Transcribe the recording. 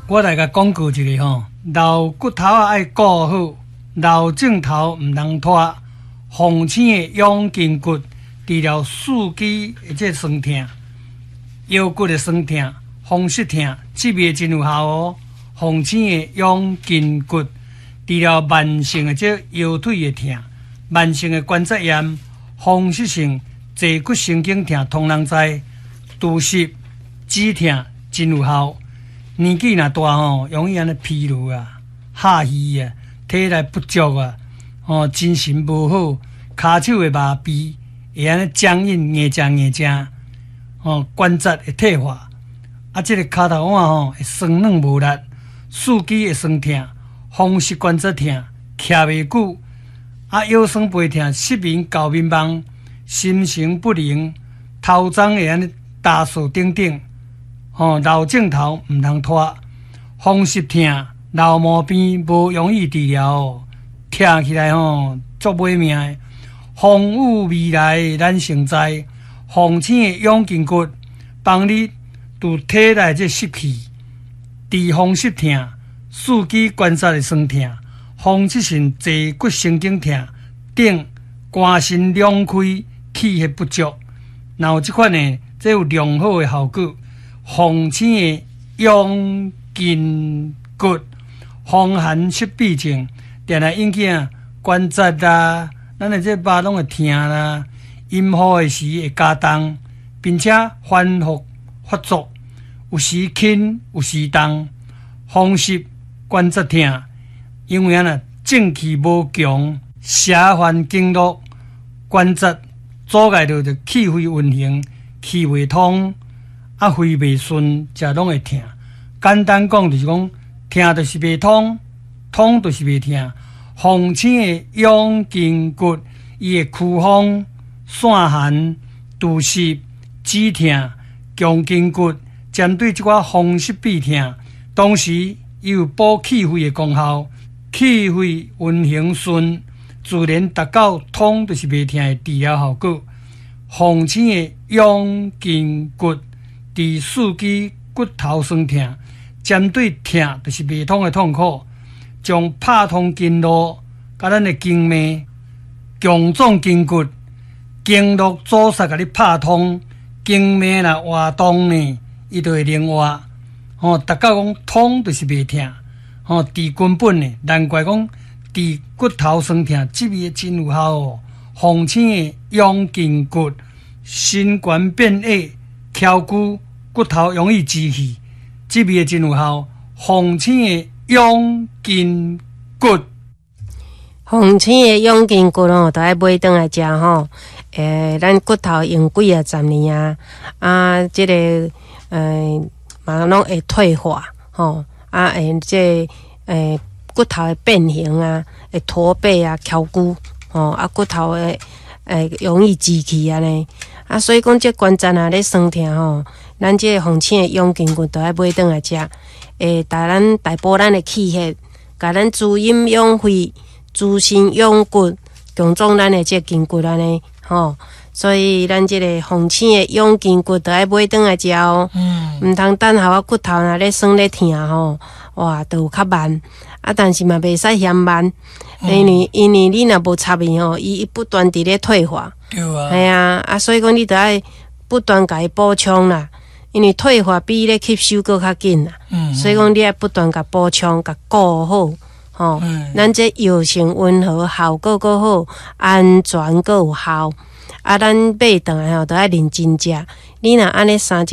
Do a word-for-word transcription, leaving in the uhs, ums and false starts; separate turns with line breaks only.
我来甲讲句一个吼，老骨头啊爱顾好，老镜头毋通拖。红青的养筋骨，治疗四肢的这酸痛、腰骨的酸痛、风湿痛，这味真有效哦。红青的养筋骨，治疗慢性的这腰腿的痛、慢性的关节炎、风湿性坐骨神经痛，通人知。除湿止痛真有效。年纪若大吼，容易安尼疲劳啊、下虚啊、体力不足啊。哦，精神无好，骹手会麻痹，会安尼僵硬、硬正硬正，哦，关节会退化，啊，这个骹头腕吼会酸软无力，四肢会酸痛，风湿关节痛，徛袂久，啊，腰酸背痛，失眠、高眠梦，心神不宁，头鬃会安尼打扫等等，哦，老镜头毋通拖，风湿痛、老毛病无容易治疗哦。听起来吼，足买命的。风雨未来咱成灾，红青的养筋骨，帮你除体内这湿气，治风湿痛、四肢关节的酸痛、风湿性坐骨神经痛等肝肾两开、气血不足。然后这款呢，这有良好的效果。红青的养筋骨，风寒湿痹症。定来引起啊关节啦，咱的这肉拢会痛啦，阴雨的时会加重，并且反复发作，有时轻，有时重，风湿关节痛，因为啊正气无强，下犯经络关节阻碍到着气血运行，气未通，啊肺未顺，才拢会痛。简单讲就是讲，痛就是未通。痛就是袂痛，红青的养筋骨，伊会驱风、散寒、除湿、止痛、强筋骨，针对这款风湿痹痛，同时伊有补气血的功效，气血运行顺，自然达到痛就是袂痛的治疗效果。红青的养筋骨，治四肢骨头酸痛，针对痛就是袂痛的痛苦。将拍通经络，甲咱的经脉、强壮筋骨、经络阻塞，甲你拍通，经脉若活动呢，伊就会灵活。吼、哦，达到讲痛就是袂痛，吼、哦，治根本呢，难怪讲治骨头酸痛，这味真有效哦。红青的养筋骨，心肝变矮、翘骨、骨头容易支气，这味真有效。红青的养筋骨，
红青的养筋骨吼，都爱买转来食吼。诶，咱骨头用几啊十年啊，啊，即、这个诶，嘛拢会退化吼，啊，诶，这诶骨头会变形啊，会驼背啊、翘骨吼，啊，骨头会诶容易支气安尼，啊，所以讲这关节啊咧酸痛吼，咱这红青的养筋骨都爱买转来食。诶，带咱大补咱的气血，甲咱滋阴养肺、滋肾养骨，强壮咱的这筋骨安尼吼。所以咱这个红青的养筋骨，都爱买转来食哦。嗯，毋通等候啊骨头若咧酸咧痛吼，哇，都有较慢。啊，但是嘛袂使嫌慢，嗯、因为因为你若无插伊吼，伊不断伫咧退化。
对啊。
系啊，啊，所以讲你得爱不断甲伊补充啦。因为退化比咧吸收搁较紧啦，嗯嗯所以讲你爱不断甲补充、甲顾好，吼、嗯，咱这药性温和，效果搁好，安全搁有效。啊，咱买倒来吼，都爱认真食。你若安尼三